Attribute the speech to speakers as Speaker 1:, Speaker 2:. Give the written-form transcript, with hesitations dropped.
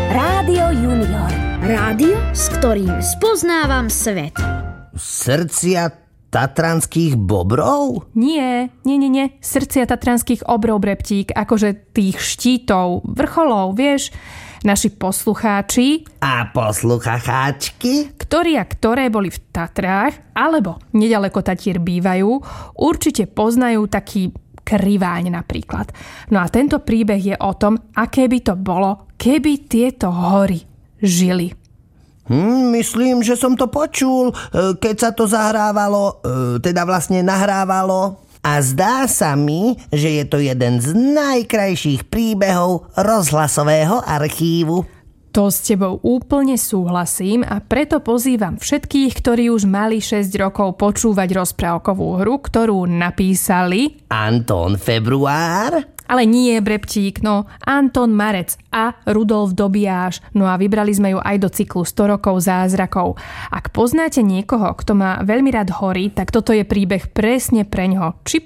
Speaker 1: Rádio Junior. Rádio, s ktorým spoznávam svet.
Speaker 2: Srdcia tatranských bobrov?
Speaker 3: Nie. Srdcia tatranských obrov, Breptík, akože tých štítov, vrcholov, vieš, naši poslucháči
Speaker 2: A poslucháčky?
Speaker 3: ktorí a ktoré boli v Tatrách, alebo nedaleko Tatier bývajú, určite poznajú taký Kriváň napríklad. No a tento príbeh je o tom, aké by to bolo, keby tieto hory žili.
Speaker 2: Myslím, že som to počul, keď sa to zahrávalo, teda vlastne nahrávalo. A zdá sa mi, že je to jeden z najkrajších príbehov rozhlasového archívu.
Speaker 3: To s tebou úplne súhlasím a preto pozývam všetkých, ktorí už mali 6 rokov počúvať rozprávkovú hru, ktorú napísali
Speaker 2: Anton Február,
Speaker 3: ale nie Breptík, no Anton Marec a Rudolf Dobiáš. No a vybrali sme ju aj do cyklu 100 rokov zázrakov. Ak poznáte niekoho, kto má veľmi rád hory, tak toto je príbeh presne preňho. Či